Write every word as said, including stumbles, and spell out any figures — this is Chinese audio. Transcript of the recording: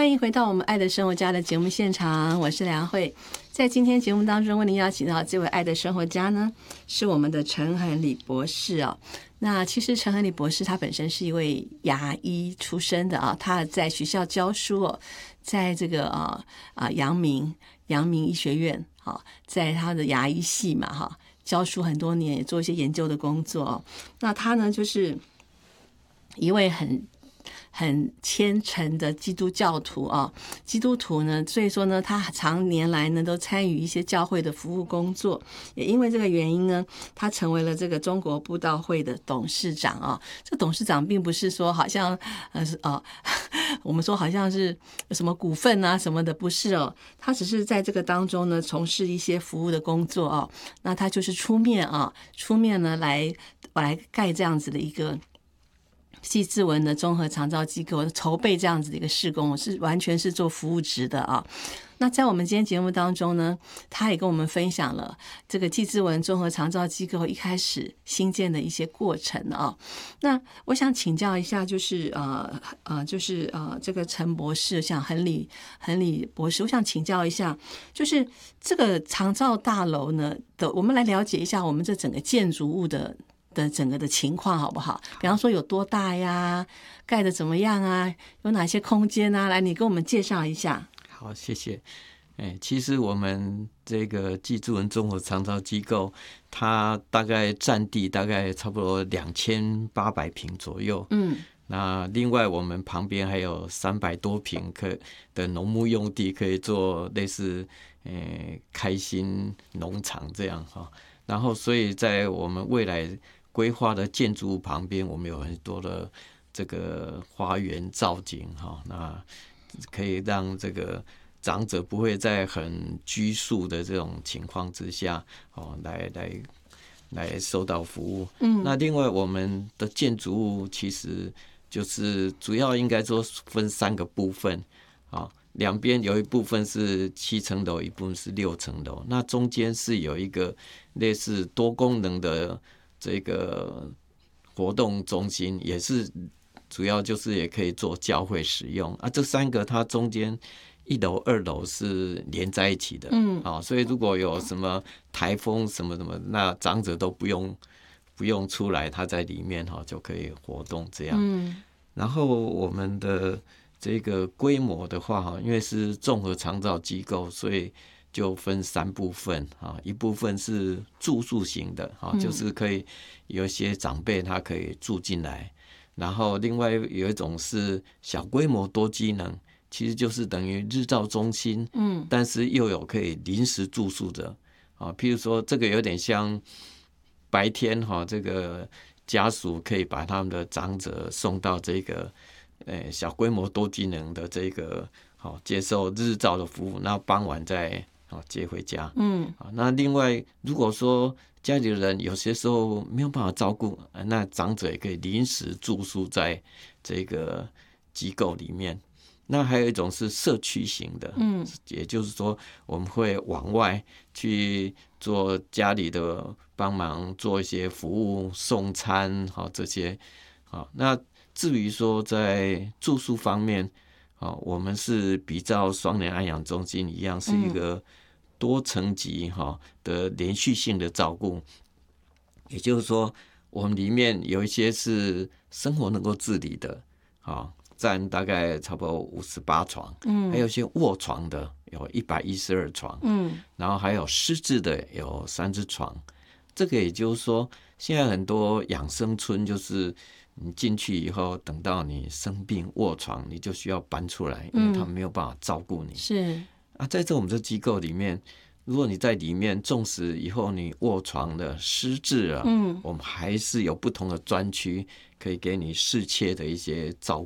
欢迎回到我们爱的生活家的节目现场，我是梁慧。在今天节目当中为您邀请到这位爱的生活家呢，是我们的陈恒礼博士哦。那其实陈恒礼博士他本身是一位牙医出身的啊，他在学校教书哦，在这个啊啊阳明阳明医学院啊，在他的牙医系嘛哈，教书很多年，也做一些研究的工作哦。那他呢就是一位很很虔诚的基督教徒啊，基督徒呢，所以说呢，他常年来呢都参与一些教会的服务工作，也因为这个原因呢，他成为了这个中国布道会的董事长啊。这董事长并不是说好像呃是哦，我们说好像是什么股份啊什么的，不是哦，他只是在这个当中呢从事一些服务的工作哦。那他就是出面啊，出面呢来来盖这样子的一个细字文的综合长照机构，筹备这样子的一个事工，我是完全是做服务职的啊。那在我们今天节目当中呢，他也跟我们分享了这个季志文综合长照机构一开始新建的一些过程啊。那我想请教一下，就是呃呃，就是呃，这个陈博士，像恒礼恒礼博士，我想请教一下，就是这个长照大楼呢的，我们来了解一下我们这整个建筑物的。的整个的情况好不好？比方说有多大呀，盖的怎么样啊，有哪些空间啊？来，你跟我们介绍一下。 好，谢谢。哎，其实我们这个季志文综合长照机构，它大概占地大概差不多两千八百平左右。嗯，那另外我们旁边还有三百多平可的农牧用地，可以做类似呃开心农场这样哈。然后，所以在我们未来规划的建筑物旁边，我们有很多的这个花园造景哈，那可以让这个长者不会在很拘束的这种情况之下哦，来来来受到服务。嗯，那另外我们的建筑物其实就是主要应该说分三个部分啊。两边有一部分是七层楼，一部分是六层楼。那中间是有一个类似多功能的这个活动中心，也是主要就是也可以做教会使用啊。这三个它中间一楼、二楼是连在一起的，嗯，啊，所以如果有什么台风什么什么，那长者都不用不用出来，他在里面哈就可以活动这样。嗯，然后我们的这个规模的话，因为是综合长照机构，所以就分三部分啊。一部分是住宿型的啊，就是可以有一些长辈他可以住进来。然后另外有一种是小规模多机能，其实就是等于日照中心，嗯，但是又有可以临时住宿的啊。譬如说这个有点像白天哈，这个家属可以把他们的长者送到这个呃小规模多机能的这个好接受日照的服务，那傍晚再好接回家。嗯，那另外如果说家里的人有些时候没有办法照顾，那长者也可以临时住宿在这个机构里面。那还有一种是社区型的，嗯，也就是说我们会往外去做家里的帮忙，做一些服务、送餐，好这些，好。那至于说在住宿方面，好，我们是比照双联安养中心一样，是一个多层级哈的连续性的照顾，也就是说，我们里面有一些是生活能够自理的，好。占大概差不多五十八床，嗯，还有一些卧床的有一百一十二床，嗯，然后还有失智的有三只床。这个也就是说，现在很多养生村就是你进去以后，等到你生病卧床，你就需要搬出来，因为他们没有办法照顾你。是啊，在这我们这机构里面，如果你在里面，纵使以后你卧床了、失智了，嗯，我们还是有不同的专区可以给你适切的一些照